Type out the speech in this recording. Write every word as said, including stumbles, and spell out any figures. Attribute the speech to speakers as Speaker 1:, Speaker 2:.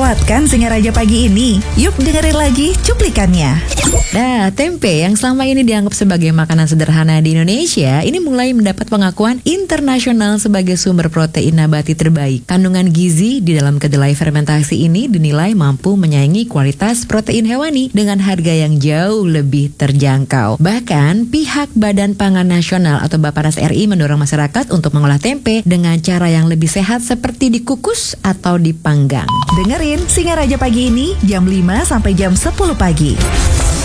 Speaker 1: Telat kan Singaraja pagi ini? Yuk dengerin lagi cuplikannya.
Speaker 2: Nah, tempe yang selama ini dianggap sebagai makanan sederhana di Indonesia, ini mulai mendapat pengakuan internasional sebagai sumber protein nabati terbaik. Kandungan gizi di dalam kedelai fermentasi ini dinilai mampu menyaingi kualitas protein hewani dengan harga yang jauh lebih terjangkau. Bahkan, pihak Badan Pangan Nasional atau Bappenas R I mendorong masyarakat untuk mengolah tempe dengan cara yang lebih sehat seperti dikukus atau dipanggang.
Speaker 1: Dengerin Singaraja pagi ini jam lima sampai jam sepuluh pagi.